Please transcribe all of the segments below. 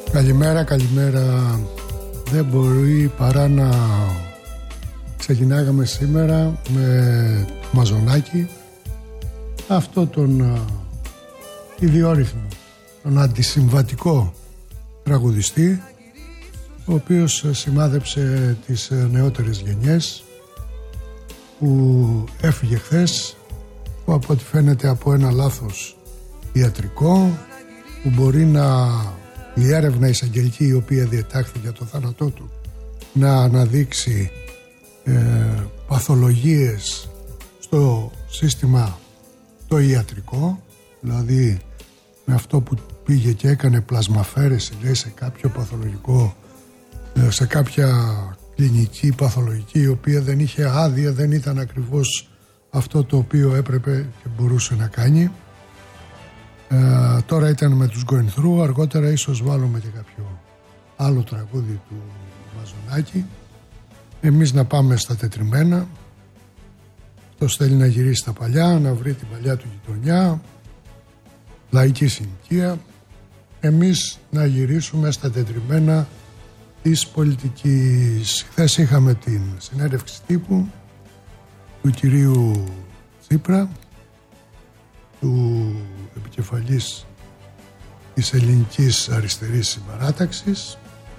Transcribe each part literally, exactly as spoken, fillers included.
Καλημέρα, καλημέρα. Δεν μπορεί παρά να ξεκινάγαμε σήμερα με Μαζονάκη, αυτό τον ιδιόρυθμο, τον αντισυμβατικό τραγουδιστή, ο οποίος σημάδεψε τις νεότερες γενιές, που έφυγε χθες, που από ό,τι φαίνεται από ένα λάθος ιατρικό, που μπορεί να η έρευνα εισαγγελική η οποία διετάχθη για το θάνατό του να αναδείξει ε, παθολογίες στο σύστημα το ιατρικό, δηλαδή με αυτό που πήγε και έκανε πλασμαφέρεση, λέει, σε κάποιο παθολογικό, σε κάποια κλινική παθολογική η οποία δεν είχε άδεια, δεν ήταν ακριβώς αυτό το οποίο έπρεπε και μπορούσε να κάνει. Ε, τώρα ήταν με τους Going Through, αργότερα ίσως βάλουμε και κάποιο άλλο τραγούδι του Μαζονάκη. Εμείς να πάμε στα τετριμένα. Αυτός θέλει να γυρίσει στα παλιά, να βρει την παλιά του γειτονιά, λαϊκή συνοικία. Εμείς να γυρίσουμε στα τετριμένα της πολιτικής. Χθες είχαμε την συνέντευξη τύπου του κυρίου Τσίπρα, του επικεφαλής της ελληνικής αριστερής συμπαράταξης,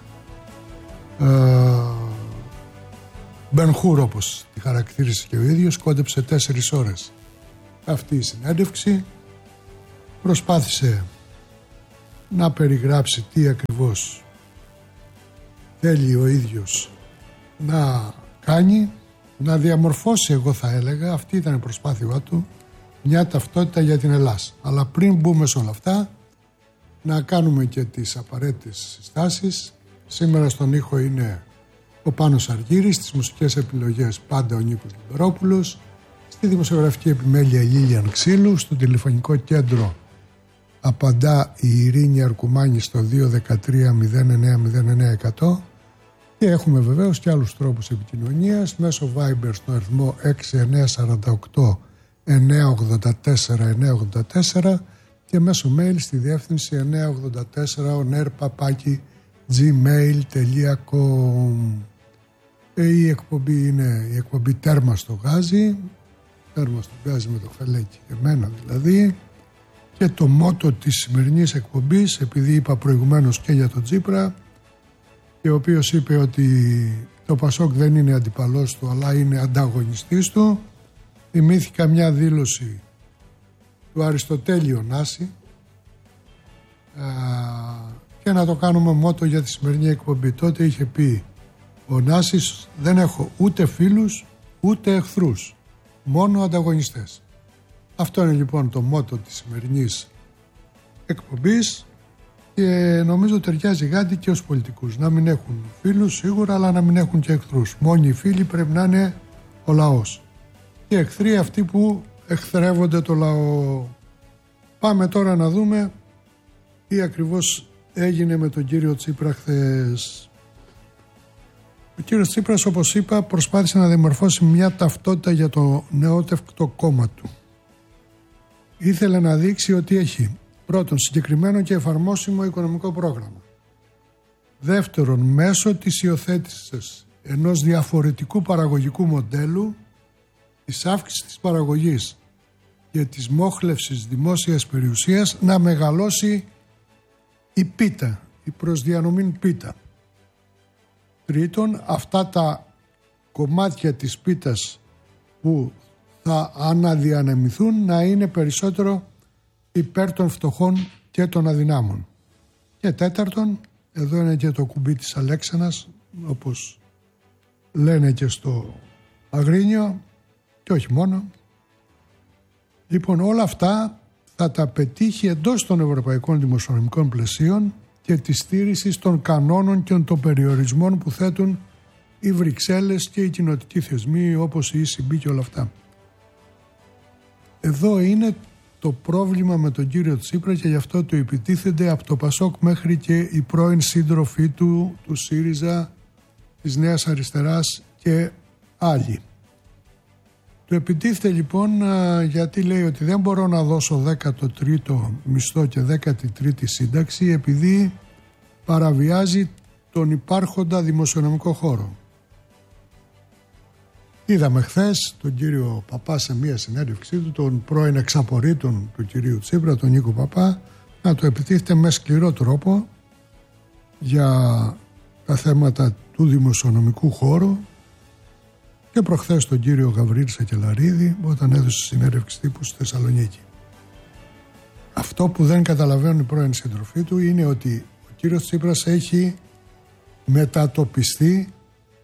Μπενχούρ όπως τη χαρακτήρισε και ο ίδιος. Κόντεψε τέσσερις ώρες αυτή η συνέντευξη. Προσπάθησε να περιγράψει τι ακριβώς θέλει ο ίδιος να κάνει, να διαμορφώσει, εγώ θα έλεγα, αυτή ήταν η προσπάθειά του, μια ταυτότητα για την Ελλάς. Αλλά πριν μπούμε σε όλα αυτά, να κάνουμε και τις απαραίτητες συστάσεις. Σήμερα στον ήχο είναι ο Πάνος Αργύρης, στις μουσικές επιλογές πάντα ο Νίκος Λιμπερόπουλος, στη δημοσιογραφική επιμέλεια Λίλιαν Ξύλου, στο τηλεφωνικό κέντρο απαντά η Ειρήνη Αρκουμάνη στο δύο ένα τρία μηδέν εννέα μηδέν εννέα εκατό, και έχουμε βεβαίως και άλλους τρόπους επικοινωνίας μέσω Viber στο αριθμό έξι εννέα τέσσερα οκτώ εννέα ογδόντα τέσσερα εννέα ογδόντα τέσσερα και μέσω mail στη διεύθυνση εννέα ογδόντα τέσσερα onair παπάκι gmail τελεία com. Η εκπομπή είναι η εκπομπή Τέρμα στο Γάζι, Τέρμα στο Γάζι με το Φελέκι, εμένα δηλαδή, και το μότο της σημερινής εκπομπής, επειδή είπα προηγουμένως και για τον Τσίπρα, και ο οποίος είπε ότι το Πασόκ δεν είναι αντιπαλός του αλλά είναι ανταγωνιστής του, θυμήθηκα μια δήλωση του Αριστοτέλη Ωνάση, α, και να το κάνουμε μότο για τη σημερινή εκπομπή. Τότε είχε πει ο Ωνάσης, δεν έχω ούτε φίλους ούτε εχθρούς, μόνο ανταγωνιστές. Αυτό είναι λοιπόν το μότο της σημερινής εκπομπής και νομίζω ταιριάζει γάντι και ως πολιτικούς. Να μην έχουν φίλους σίγουρα, αλλά να μην έχουν και εχθρούς. Μόνοι οι φίλοι πρέπει να είναι ο λαός και εχθροί αυτοί που εχθρεύονται το λαό. Πάμε τώρα να δούμε τι ακριβώς έγινε με τον κύριο Τσίπρα χθες. Ο κύριος Τσίπρας, όπως είπα, προσπάθησε να δημορφώσει μια ταυτότητα για το νεότευκτο κόμμα του. Ήθελε να δείξει ότι έχει πρώτον συγκεκριμένο και εφαρμόσιμο οικονομικό πρόγραμμα. Δεύτερον, μέσω της υιοθέτησης ενός διαφορετικού παραγωγικού μοντέλου, της αύξησης της παραγωγής και της μόχλευσης δημόσιας περιουσίας, να μεγαλώσει η πίτα, η προσδιανομήν πίτα. Τρίτον, αυτά τα κομμάτια της πίτας που θα αναδιανεμηθούν να είναι περισσότερο υπέρ των φτωχών και των αδυνάμων. Και τέταρτον, εδώ είναι και το κουμπί της Αλέξανας, όπως λένε και στο Αγρίνιο, και όχι μόνο. Λοιπόν, όλα αυτά θα τα πετύχει εντός των ευρωπαϊκών δημοσιονομικών πλαισίων και της στήρησης των κανόνων και των περιορισμών που θέτουν οι Βρυξέλλες και οι κοινοτικοί θεσμοί όπως η ι σι μπι και όλα αυτά. Εδώ είναι το πρόβλημα με τον κύριο Τσίπρα και γι' αυτό του επιτίθενται από το Πασόκ μέχρι και οι πρώην σύντροφοί του, του ΣΥΡΙΖΑ, της Νέας Αριστεράς και άλλοι. Του επιτίθεται λοιπόν γιατί λέει ότι δεν μπορώ να δώσω δέκατο τρίτο μισθό και δέκατη τρίτη σύνταξη επειδή παραβιάζει τον υπάρχοντα δημοσιονομικό χώρο. Είδαμε χθες τον κύριο Παπά σε μία συνέντευξή του, τον πρώην εξαπορρίτων του κυρίου Τσίπρα, τον Νίκο Παπά, να το επιτίθεται με σκληρό τρόπο για τα θέματα του δημοσιονομικού χώρου, και προχθές τον κύριο Γαβρίλη Σακελαρίδη όταν έδωσε συνέντευξη τύπου στη Θεσσαλονίκη. Αυτό που δεν καταλαβαίνουν οι πρώην συντροφοί του είναι ότι ο κύριος Τσίπρας έχει μετατοπιστεί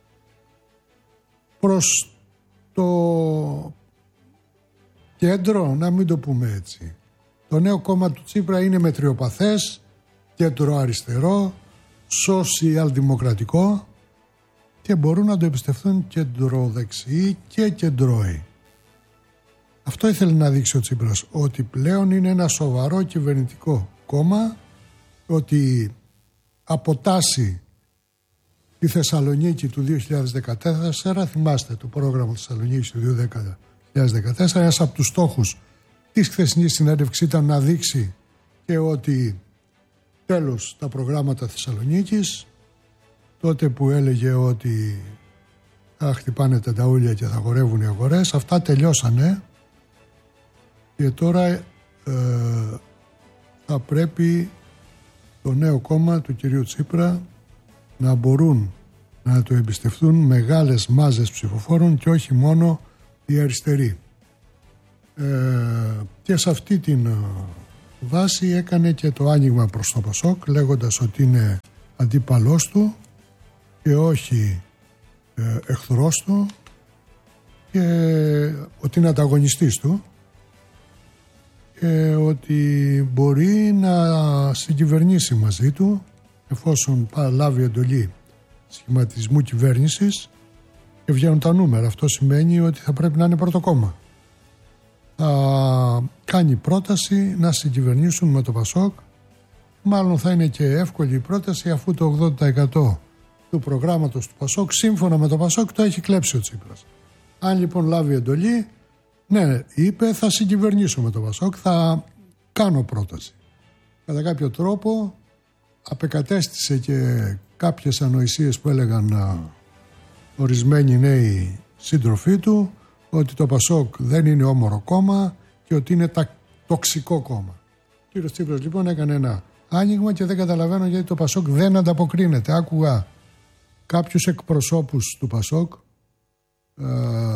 προς το κέντρο, να μην το πούμε έτσι. Το νέο κόμμα του Τσίπρα είναι μετριοπαθές, κέντρο-αριστερό, σοσιαλδημοκρατικό, και μπορούν να το εμπιστευτούν κεντροδεξιοί και κεντρώοι. Αυτό ήθελε να δείξει ο Τσίπρας, ότι πλέον είναι ένα σοβαρό κυβερνητικό κόμμα, ότι αποτάσσει τη Θεσσαλονίκη του δύο χιλιάδες δεκατέσσερα, θυμάστε το πρόγραμμα της Θεσσαλονίκης του δύο χιλιάδες δεκατέσσερα, ένας από τους στόχους της χθεσινής συνέντευξης ήταν να δείξει και ότι τέλος τα προγράμματα Θεσσαλονίκης, τότε που έλεγε ότι θα χτυπάνε τα ταούλια και θα χορεύουν οι αγορές, αυτά τελειώσανε και τώρα ε, θα πρέπει το νέο κόμμα του κυρίου Τσίπρα να μπορούν να το εμπιστευτούν μεγάλες μάζες ψηφοφόρων και όχι μόνο οι αριστεροί. Ε, και σε αυτή την βάση έκανε και το άνοιγμα προς το Πασόκ, λέγοντας ότι είναι αντίπαλός του και όχι ε, εχθρός του, και ότι είναι ανταγωνιστής του, και ότι μπορεί να συγκυβερνήσει μαζί του εφόσον λάβει εντολή σχηματισμού κυβέρνησης και βγαίνουν τα νούμερα. Αυτό σημαίνει ότι θα πρέπει να είναι πρώτο κόμμα. Θα κάνει πρόταση να συγκυβερνήσουν με το Πασόκ. Μάλλον θα είναι και εύκολη η πρόταση, αφού το ογδόντα τοις εκατό του προγράμματος του Πασόκ σύμφωνα με το Πασόκ το έχει κλέψει ο Τσίπρας. Αν λοιπόν λάβει εντολή, ναι, είπε, θα συγκυβερνήσω με το Πασόκ, θα κάνω πρόταση. Κατά κάποιο τρόπο απεκατέστησε και κάποιες ανοησίες που έλεγαν α, ορισμένοι νέοι σύντροφοί του, ότι το Πασόκ δεν είναι όμορο κόμμα και ότι είναι τα, τοξικό κόμμα. Ο κύριος Τσίπρας λοιπόν έκανε ένα άνοιγμα και δεν καταλαβαίνω γιατί το Πασόκ δεν ανταποκρίνεται. Άκουγα κάποιους εκπροσώπους του Πασόκ α,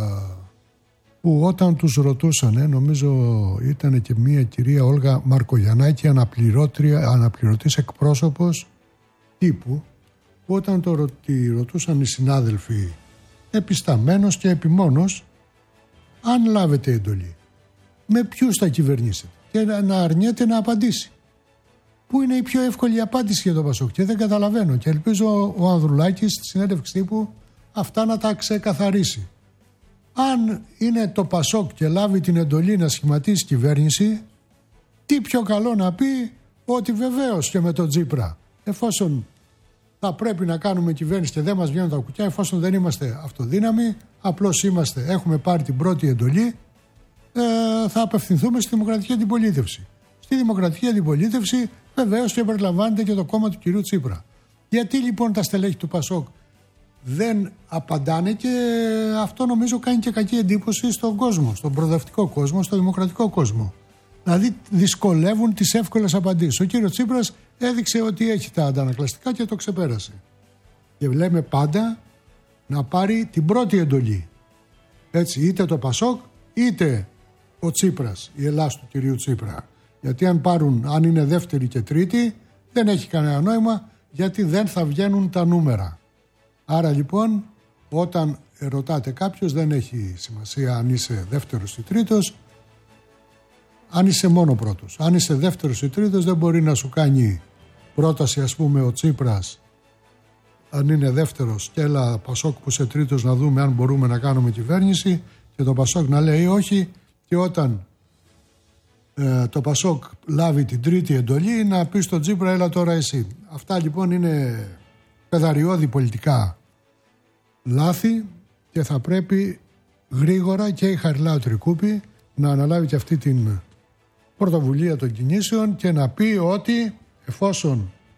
που όταν τους ρωτούσαν, νομίζω ήταν και μία κυρία Όλγα Μαρκογιαννάκη, αναπληρωτής εκπρόσωπος τύπου, που όταν το ρωτούσαν οι συνάδελφοι επισταμένος και επιμόνος, αν λάβετε εντολή, με ποιους θα κυβερνήσετε, και να αρνιέται να απαντήσει. Πού είναι η πιο εύκολη απάντηση για το Πασόκ? Και δεν καταλαβαίνω, και ελπίζω ο Ανδρουλάκης στη συνέντευξη τύπου αυτά να τα ξεκαθαρίσει. Αν είναι το Πασόκ και λάβει την εντολή να σχηματίσει κυβέρνηση, τι πιο καλό να πει ότι βεβαίως και με τον Τσίπρα, εφόσον θα πρέπει να κάνουμε κυβέρνηση και δεν μας βγαίνουν τα κουκιά, εφόσον δεν είμαστε αυτοδύναμοι, απλώς είμαστε, έχουμε πάρει την πρώτη εντολή, ε, θα απευθυνθούμε στη δημοκρατική αντιπολίτευση. Στη δημοκρατική αντιπολίτευση βεβαίως και περιλαμβάνεται και το κόμμα του κυρίου Τσίπρα. Γιατί λοιπόν τα στελέχη του Πασόκ δεν απαντάνε, και αυτό νομίζω κάνει και κακή εντύπωση στον κόσμο, στον προοδευτικό κόσμο, στον δημοκρατικό κόσμο. Δηλαδή δυσκολεύουν τις εύκολες απαντήσεις. Ο κύριος Τσίπρας έδειξε ότι έχει τα αντανακλαστικά και το ξεπέρασε. Και λέμε πάντα να πάρει την πρώτη εντολή. Έτσι, είτε το Πασόκ είτε ο Τσίπρας, η Ελλάς του κυρίου Τσίπρα. Γιατί αν πάρουν, αν είναι δεύτερη και τρίτη, δεν έχει κανένα νόημα, γιατί δεν θα βγαίνουν τα νούμερα. Άρα λοιπόν, όταν ρωτάτε κάποιος, δεν έχει σημασία αν είσαι δεύτερος ή τρίτος, αν είσαι μόνο πρώτος. Αν είσαι δεύτερος ή τρίτος, δεν μπορεί να σου κάνει πρόταση, ας πούμε, ο Τσίπρας, αν είναι δεύτερος, και έλα Πασόκ που είσαι τρίτος να δούμε αν μπορούμε να κάνουμε κυβέρνηση, και το Πασόκ να λέει όχι, και όταν ε, το Πασόκ λάβει την τρίτη εντολή να πει στον Τσίπρα έλα τώρα εσύ. Αυτά λοιπόν είναι πεδαριώδη πολιτικά λάθη, και θα πρέπει γρήγορα και η Χαριλάου Τρικούπη να αναλάβει και αυτή την πρωτοβουλία των κινήσεων και να πει ότι εφόσον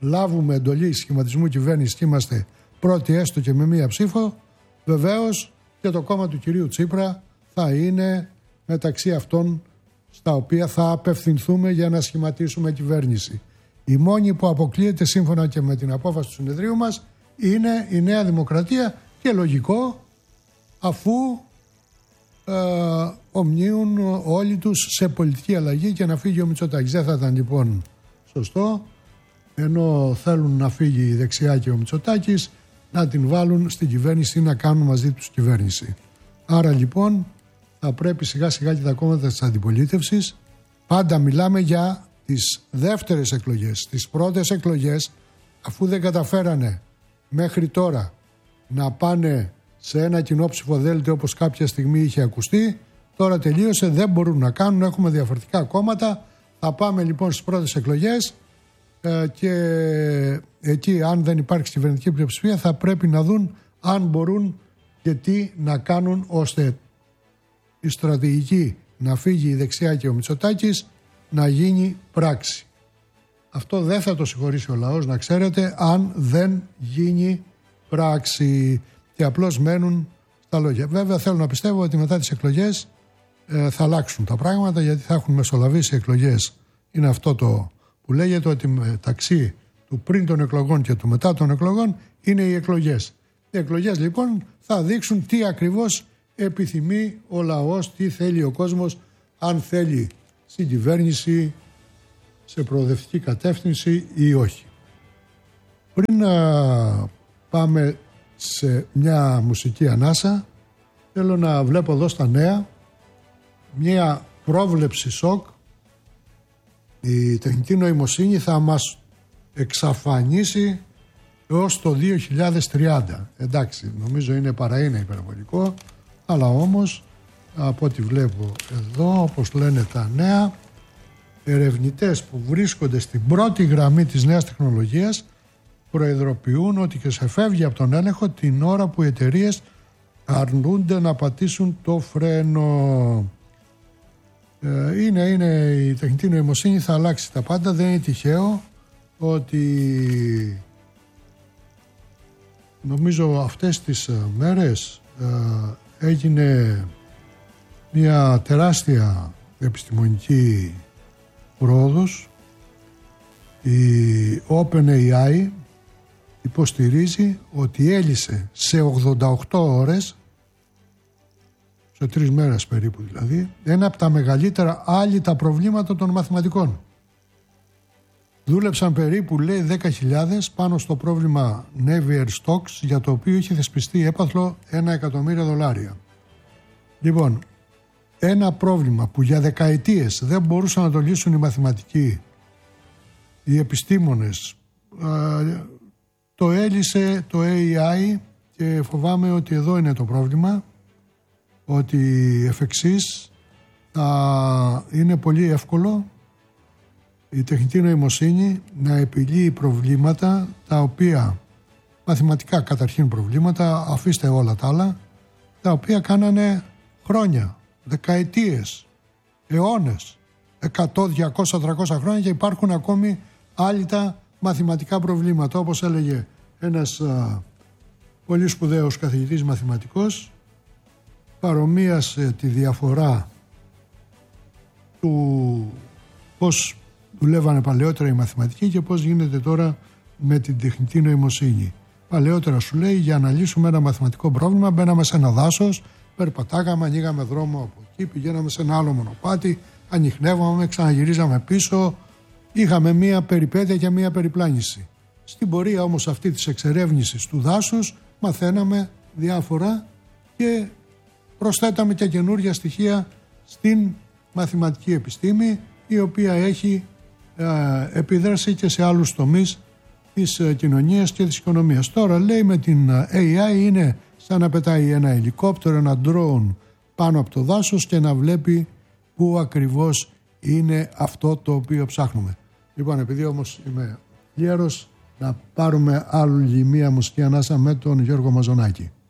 λάβουμε εντολή σχηματισμού κυβέρνησης και είμαστε πρώτοι έστω και με μία ψήφο, βεβαίως και το κόμμα του κυρίου Τσίπρα θα είναι μεταξύ αυτών στα οποία θα απευθυνθούμε για να σχηματίσουμε κυβέρνηση. Η μόνη που αποκλείεται σύμφωνα και με την απόφαση του συνεδρίου μας είναι η Νέα Δημοκρατία, και λογικό, αφού ε, ομνίουν όλοι τους σε πολιτική αλλαγή και να φύγει ο Μητσοτάκης. Δεν θα ήταν λοιπόν σωστό, ενώ θέλουν να φύγει η δεξιά και ο Μητσοτάκης, να την βάλουν στην κυβέρνηση ή να κάνουν μαζί τους κυβέρνηση. Άρα λοιπόν θα πρέπει σιγά σιγά και τα κόμματα της αντιπολίτευσης, πάντα μιλάμε για τις δεύτερες εκλογές, τις πρώτες εκλογές, αφού δεν καταφέρανε μέχρι τώρα να πάνε σε ένα κοινό ψηφοδέλτιο όπως κάποια στιγμή είχε ακουστεί, τώρα τελείωσε, δεν μπορούν να κάνουν, έχουμε διαφορετικά κόμματα. Θα πάμε λοιπόν στις πρώτες εκλογές ε, και εκεί, αν δεν υπάρξει κυβερνητική πλειοψηφία, θα πρέπει να δουν αν μπορούν και τι να κάνουν ώστε η στρατηγική να φύγει η δεξιά και ο Μητσοτάκης να γίνει πράξη. Αυτό δεν θα το συγχωρήσει ο λαός, να ξέρετε, αν δεν γίνει πράξη, και απλώς μένουν στα λόγια. Βέβαια θέλω να πιστεύω ότι μετά τις εκλογές ε, θα αλλάξουν τα πράγματα, γιατί θα έχουν μεσολαβήσει εκλογές. Είναι αυτό το που λέγεται, ότι μεταξύ του πριν των εκλογών και του μετά των εκλογών είναι οι εκλογές. Οι εκλογές λοιπόν θα δείξουν τι ακριβώς επιθυμεί ο λαός, τι θέλει ο κόσμος, αν θέλει συγκυβέρνηση σε προοδευτική κατεύθυνση ή όχι. Πριν να πάμε σε μια μουσική ανάσα, θέλω να βλέπω εδώ στα νέα μια πρόβλεψη σοκ. Η τεχνητή νοημοσύνη θα μας εξαφανίσει έως το δύο χιλιάδες τριάντα. Εντάξει, νομίζω είναι παρά είναι υπερβολικό, αλλά όμως από ό,τι βλέπω εδώ, όπως λένε τα νέα, ερευνητές που βρίσκονται στην πρώτη γραμμή της νέας τεχνολογίας προειδοποιούν ότι και σε φεύγει από τον έλεγχο την ώρα που οι εταιρείες αρνούνται να πατήσουν το φρένο. Ε, είναι, είναι η τεχνητή νοημοσύνη, θα αλλάξει τα πάντα. Δεν είναι τυχαίο ότι νομίζω αυτές τις μέρες ε, έγινε μια τεράστια επιστημονική πρόοδος. Η OpenAI υποστηρίζει ότι έλυσε σε ογδόντα οκτώ ώρες, σε τρεις μέρες περίπου δηλαδή, ένα από τα μεγαλύτερα άλυτα προβλήματα των μαθηματικών. Δούλεψαν περίπου, λέει, δέκα χιλιάδες πάνω στο πρόβλημα Navier-Stokes, για το οποίο είχε θεσπιστεί έπαθλο ένα εκατομμύριο δολάρια. Λοιπόν, ένα πρόβλημα που για δεκαετίες δεν μπορούσαν να το λύσουν οι μαθηματικοί, οι επιστήμονες, το έλυσε το έι άι, και φοβάμαι ότι εδώ είναι το πρόβλημα, ότι εφ' εξής θα είναι πολύ εύκολο η τεχνητή νοημοσύνη να επιλύει προβλήματα τα οποία, μαθηματικά καταρχήν προβλήματα, αφήστε όλα τα άλλα, τα οποία κάνανε χρόνια, δεκαετίες, αιώνες, εκατό, διακόσια, τριακόσια χρόνια, και υπάρχουν ακόμη άλυτα μαθηματικά προβλήματα. Όπως έλεγε ένας α, πολύ σπουδαίος καθηγητής μαθηματικός, παρομοίασε τη διαφορά του πώς δουλεύανε παλαιότερα οι μαθηματικοί και πώς γίνεται τώρα με την τεχνητή νοημοσύνη. Παλαιότερα, σου λέει, για να λύσουμε ένα μαθηματικό πρόβλημα μπαίναμε σε ένα δάσος, περπατάγαμε, ανοίγαμε δρόμο από εκεί, πηγαίναμε σε ένα άλλο μονοπάτι, ανιχνεύαμε, ξαναγυρίζαμε πίσω, είχαμε μία περιπέτεια και μία περιπλάνηση. Στην πορεία όμως αυτή της εξερεύνησης του δάσους μαθαίναμε διάφορα και προσθέταμε και καινούργια στοιχεία στην μαθηματική επιστήμη, η οποία έχει ε, επίδραση και σε άλλους τομείς της ε, κοινωνίας και της οικονομίας. Τώρα, λέει, με την έι άι είναι σαν να πετάει ένα ελικόπτερο, ένα drone πάνω από το δάσος και να βλέπει πού ακριβώς είναι αυτό το οποίο ψάχνουμε. Λοιπόν, επειδή όμως είμαι γέρος, να πάρουμε άλλη μία μουσική ανάσα με τον Γιώργο Μαζονάκη.